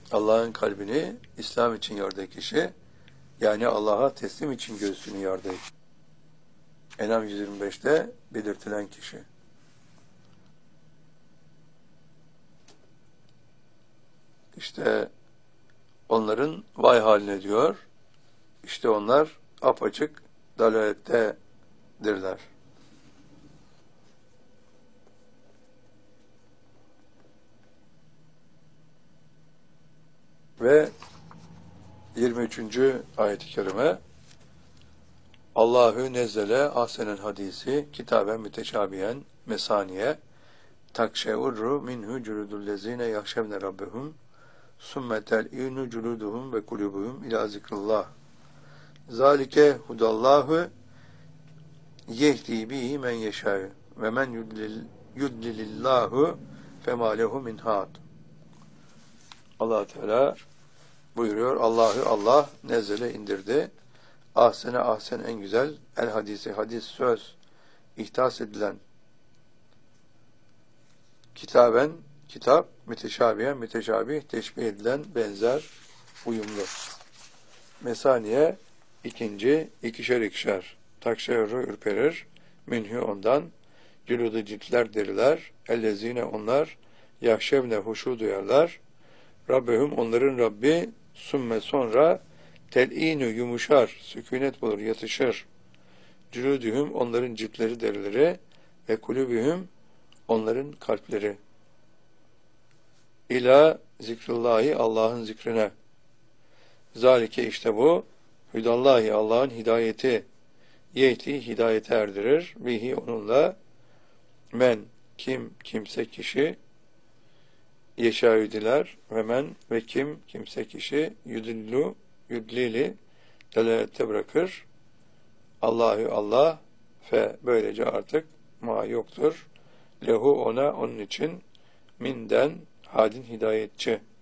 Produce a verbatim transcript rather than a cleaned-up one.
Allah'ın kalbini İslam için yorduğu kişi, yani Allah'a teslim için göğsünü yordu. En'am yüz yirmi beşte belirtilen kişi. İşte onların vay haline diyor, İşte onlar apaçık dalalettedirler. Ve yirmi üçüncü ayet-i kerime, Allahu nezzele ahsenen hadisi kitaben müteşabihen mesaniye takşeurru minhu culudullezine yahşevne rabbehum sümme tel'inu culuduhum ve kulubuhum ila zikrillah zalike hudallahu yehdi bihi men yeşâ'ü ve men yudlilillahu fema lehu min had. Allah Teala buyuruyor, Allah'ı Allah nezzele indirdi. Ahsene ahsen en güzel, el hadisi hadis söz ihtas edilen, kitaben kitap, müteşabihen müteşabih teşbih edilen, benzer, uyumlu. Mesaniye ikinci, ikişer ikişer, takşeurru ürperir, minhü ondan, cülûd-u ciltler deriler, ellezine onlar, yahşevne huşu duyarlar, Rabbehum onların Rabbi, sümme sonra, tel'inu yumuşar, sükûnet bulur, yatışır, cülûdühüm onların ciltleri derileri, ve kulübühüm onların kalpleri. İlâ zikrullahi Allah'ın zikrine. Zalike işte bu, hüdallahi Allah'ın hidayeti, yehti hidayete erdirir, bihi onunla, men kim kimse kişi, yeşâ'ü diler, ve men ve kim kimse kişi, yudillu yudlili delalette bırakır, Allahü Allah, fe böylece artık ma yoktur, lehu ona onun için, minden hadin hidayetçi.